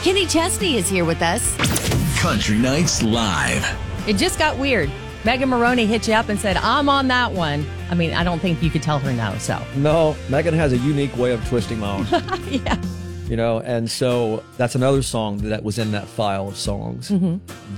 Kenny Chesney is here with us. Country Nights Live. It just got weird. Megan Maroney hit you up and said, I'm on that one. I mean, I don't think you could tell her no, so. No, Megan has a unique way of twisting my arm. Yeah. And so that's another song that was in that file of songs